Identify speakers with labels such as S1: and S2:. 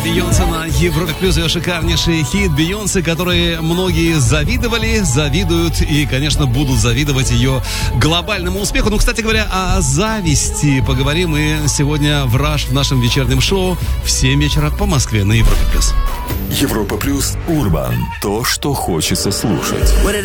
S1: Бейонсе на Европе Плюс, ее шикарнейший хит Бейонсе, который многие завидовали, завидуют и, конечно, будут завидовать ее глобальному успеху. Ну, кстати говоря, о зависти поговорим мы сегодня в «Раш» в нашем вечернем шоу в 7 вечера по Москве на Европе Плюс.
S2: Европа Плюс Урбан. То, что хочется слушать.